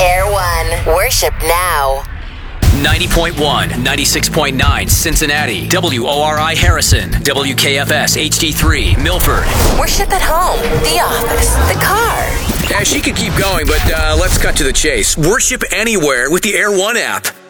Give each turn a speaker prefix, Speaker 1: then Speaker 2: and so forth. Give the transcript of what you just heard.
Speaker 1: Air One. Worship now.
Speaker 2: 90.1, 96.9 Cincinnati, WORI Harrison, WKFS HD3 Milford.
Speaker 1: Worship at home, the office, the car.
Speaker 2: Yeah, she could keep going, but let's cut to the chase. Worship anywhere with the Air One app.